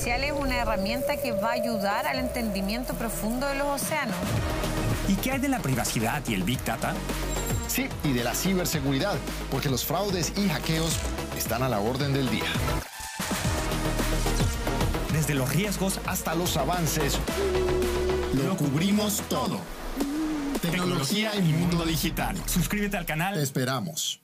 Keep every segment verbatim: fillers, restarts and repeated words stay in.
espacial es una herramienta que va a ayudar al entendimiento profundo de los océanos. ¿Y qué hay de la privacidad y el Big Data? Sí, y de la ciberseguridad, porque los fraudes y hackeos están a la orden del día. Desde los riesgos hasta los avances, lo cubrimos todo. Tecnología y mundo digital. Suscríbete al canal. Te esperamos.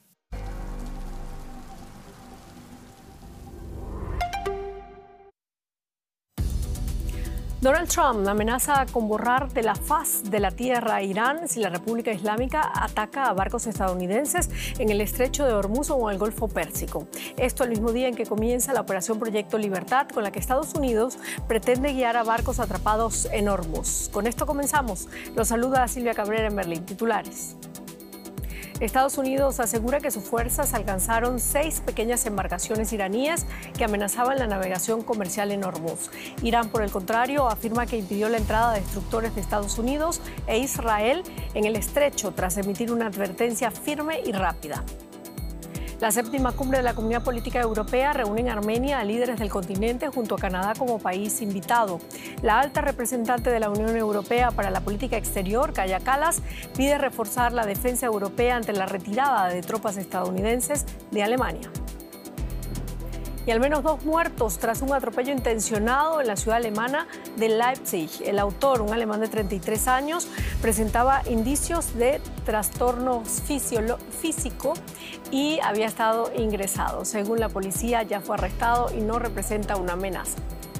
Donald Trump amenaza con borrar de la faz de la tierra a Irán si la República Islámica ataca a barcos estadounidenses en el estrecho de Hormuz o en el Golfo Pérsico. Esto el mismo día en que comienza la Operación Proyecto Libertad, con la que Estados Unidos pretende guiar a barcos atrapados en Hormuz. Con esto comenzamos. Los saluda Silvia Cabrera en Berlín. Titulares. Estados Unidos asegura que sus fuerzas alcanzaron seis pequeñas embarcaciones iraníes que amenazaban la navegación comercial en Hormuz. Irán, por el contrario, afirma que impidió la entrada de destructores de Estados Unidos e Israel en el estrecho tras emitir una advertencia firme y rápida. La séptima cumbre de la Comunidad Política Europea reúne en Armenia a líderes del continente junto a Canadá como país invitado. La alta representante de la Unión Europea para la Política Exterior, Kaja Kallas, pide reforzar la defensa europea ante la retirada de tropas estadounidenses de Alemania. Y al menos dos muertos tras un atropello intencionado en la ciudad alemana de Leipzig. El autor, un alemán de treinta y tres años, presentaba indicios de trastorno físico y había estado ingresado. Según la policía, ya fue arrestado y no representa una amenaza.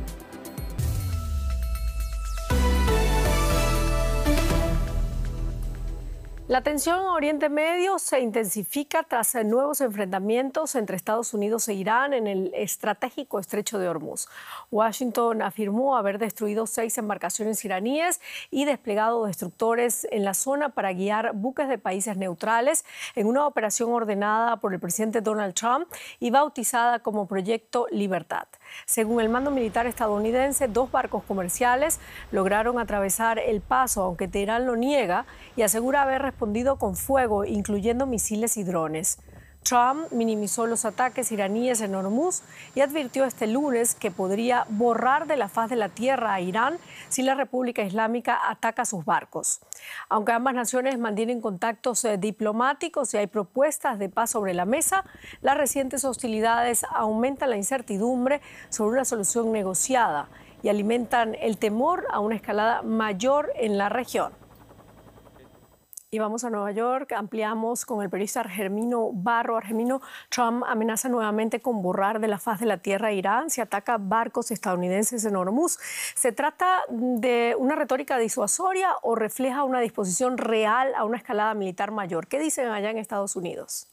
La tensión en Oriente Medio se intensifica tras nuevos enfrentamientos entre Estados Unidos e Irán en el estratégico estrecho de Hormuz. Washington afirmó haber destruido seis embarcaciones iraníes y desplegado destructores en la zona para guiar buques de países neutrales en una operación ordenada por el presidente Donald Trump y bautizada como Proyecto Libertad. Según el mando militar estadounidense, dos barcos comerciales lograron atravesar el paso, aunque Teherán lo niega y asegura haber respondido con fuego, incluyendo misiles y drones. Trump minimizó los ataques iraníes en Hormuz y advirtió este lunes que podría borrar de la faz de la tierra a Irán si la República Islámica ataca sus barcos. Aunque ambas naciones mantienen contactos eh, diplomáticos y hay propuestas de paz sobre la mesa, las recientes hostilidades aumentan la incertidumbre sobre una solución negociada y alimentan el temor a una escalada mayor en la región. Y vamos a Nueva York, ampliamos con el periodista Argemino Barro. Argemino, Trump amenaza nuevamente con borrar de la faz de la tierra a Irán si ataca barcos estadounidenses en Hormuz. ¿Se trata de una retórica disuasoria o refleja una disposición real a una escalada militar mayor? ¿Qué dicen allá en Estados Unidos?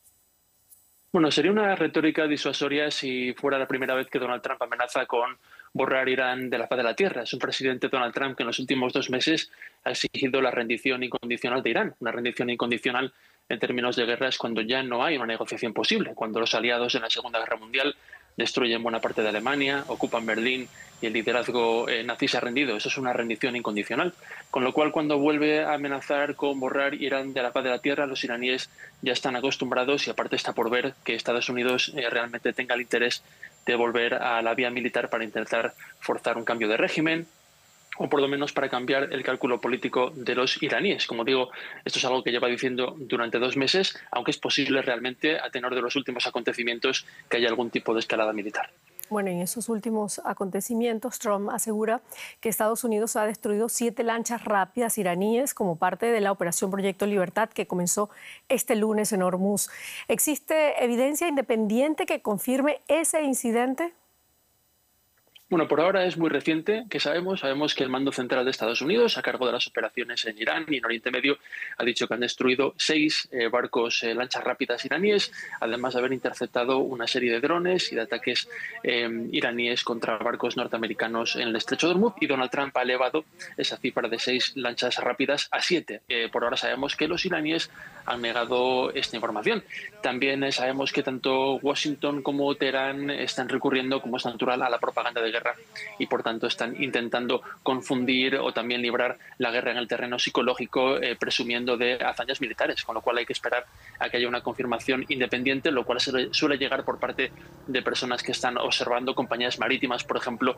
Bueno, sería una retórica disuasoria si fuera la primera vez que Donald Trump amenaza con borrar Irán de la faz de la tierra. Es un presidente, Donald Trump, que en los últimos dos meses ha exigido la rendición incondicional de Irán. Una rendición incondicional en términos de guerra es cuando ya no hay una negociación posible, cuando los aliados en la Segunda Guerra Mundial destruyen buena parte de Alemania, ocupan Berlín y el liderazgo eh, nazi se ha rendido. Eso es una rendición incondicional. Con lo cual, cuando vuelve a amenazar con borrar Irán de la faz de la tierra, los iraníes ya están acostumbrados y aparte está por ver que Estados Unidos eh, realmente tenga el interés de volver a la vía militar para intentar forzar un cambio de régimen o por lo menos para cambiar el cálculo político de los iraníes. Como digo, esto es algo que lleva diciendo durante dos meses, aunque es posible realmente, a tenor de los últimos acontecimientos, que haya algún tipo de escalada militar. Bueno, en esos últimos acontecimientos, Trump asegura que Estados Unidos ha destruido siete lanchas rápidas iraníes como parte de la Operación Proyecto Libertad que comenzó este lunes en Hormuz. ¿Existe evidencia independiente que confirme ese incidente? Bueno, por ahora es muy reciente que sabemos. Sabemos que el Mando Central de Estados Unidos, a cargo de las operaciones en Irán y en Oriente Medio, ha dicho que han destruido seis eh, barcos, eh, lanchas rápidas iraníes, además de haber interceptado una serie de drones y de ataques eh, iraníes contra barcos norteamericanos en el estrecho de Hormuz. Y Donald Trump ha elevado esa cifra de seis lanchas rápidas a siete. Eh, por ahora sabemos que los iraníes han negado esta información. También eh, sabemos que tanto Washington como Teherán están recurriendo, como es natural, a la propaganda de guerra y por tanto están intentando confundir o también librar la guerra en el terreno psicológico eh, presumiendo de hazañas militares, con lo cual hay que esperar a que haya una confirmación independiente, lo cual suele llegar por parte de personas que están observando, compañías marítimas, por ejemplo,